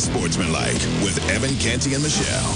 Unsportsmanlike with Evan Canty and Michelle.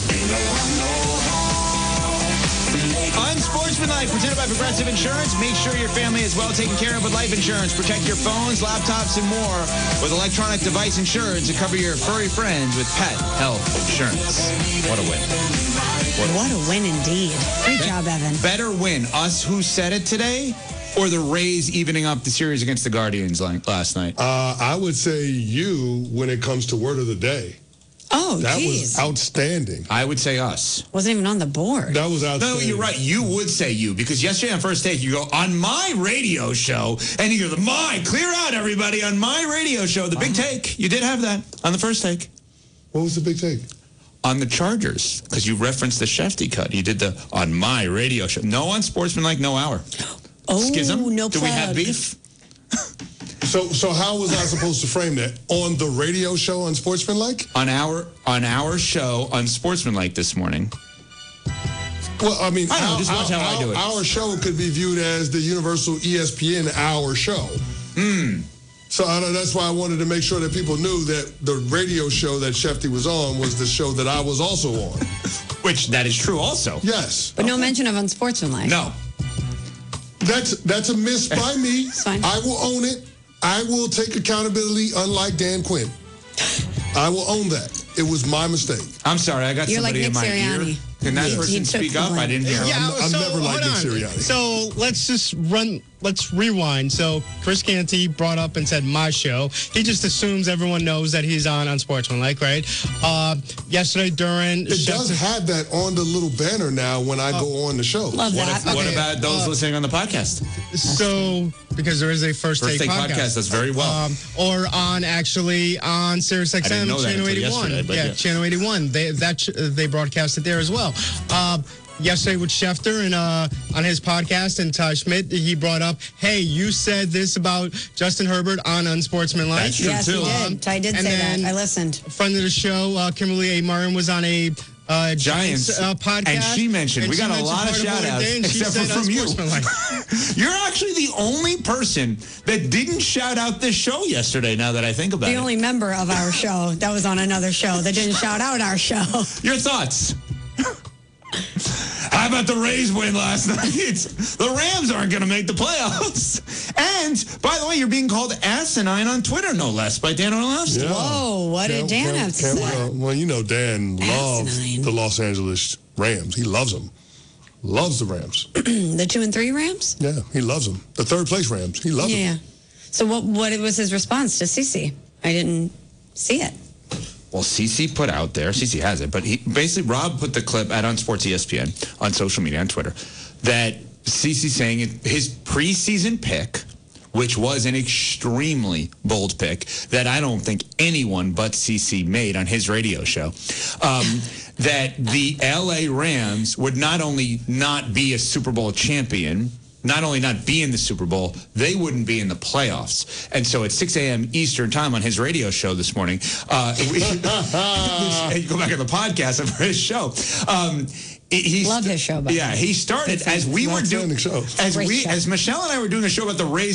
Unsportsmanlike, presented by Progressive Insurance. Make sure your family is well taken care of with life insurance. Protect your phones, laptops, and more with electronic device insurance and cover your furry friends with pet health insurance. What a win. What a win indeed. Great job, Evan. Better win, us who said it today, or the Rays evening up the series against the Guardians last night? I would say you when it comes to word of the day. Oh, That geez. was outstanding. I would say us. Wasn't even on the board. That was outstanding. No, you're right. You would say you, because yesterday on First Take, you go, on my radio show, and you go, clear out, everybody, on my radio show, the big take. You did have that on the First Take. What was the big take? On the Chargers, because you referenced the Shefty cut. You did the on my radio show. No Unsportsmanlike, no hour. Oh, Schism? no Do we have plug. beef? So how was I supposed to frame that? On the radio show on Sportsmanlike? On our show, Unsportsmanlike this morning. Well, I mean, I don't know, just watch how I do it. Our show could be viewed as the universal ESPN hour show. So that's why I wanted to make sure that people knew that the radio show that Shefty was on was the show that I was also on. Which, that is true also. Yes. But no mention of Unsportsmanlike. No. That's a miss by me. It's fine. I will own it. I will take accountability, unlike Dan Quinn. I will own that. It was my mistake. I'm sorry, I got You're somebody like in Nick my Sirianni. ear. Can that He person took speak the up? blame. I didn't hear him. I'm never like Nick Sirianni. So let's Canty brought up and said my show. He just assumes everyone knows that he's on Unsportsmanlike, right? Yesterday during... It does have that on the little banner now when I go on the show. Love that. What about those listening on the podcast? So, because there is a First Take podcast. That's very well. Or on Sirius I didn't XM, know that Channel until 81. yesterday, but yeah. Channel 81. They broadcast it there as well. Yesterday with Schefter and on his podcast, and Ty Schmidt, he brought up, hey, you said this about Justin Herbert on Unsportsmanlike. That's true, Yes, too. he did. Ty did and say then- that. I listened. A friend of the show, Kimberly A. Martin, was on a Giants podcast. And she mentioned, we got a lot of shout-outs, except for from you. You're actually the only person that didn't shout out this show yesterday, now that I think about it. The only member of our show that was on another show that didn't shout out our show. Your thoughts? How about the Rays win last night? The Rams aren't going to make the playoffs. And, by the way, you're being called asinine on Twitter, no less, by Dan Orlovsky. Yeah. Whoa, what did Dan have to say? Well, you know Dan loves Asinine. the Los Angeles Rams. He loves them. Loves the Rams. The 2 and 3 Rams? Yeah, he loves them. The third place Rams. He loves them. Yeah. So what was his response to Cece? I didn't see it. Well, CeCe put out there, CeCe has it, but Rob put the clip at Unsports ESPN on social media, on Twitter, that CeCe saying his preseason pick, which was an extremely bold pick that I don't think anyone but CeCe made on his radio show, that the LA Rams would not only not be a Super Bowl champion, not only not be in the Super Bowl, they wouldn't be in the playoffs. And so at 6 a.m. Eastern time on his radio show this morning, you go back on the podcast of his show. Love his show, by the way. Yeah, he started as we were doing, Outstanding show. as Michelle and I were doing a show about the Rays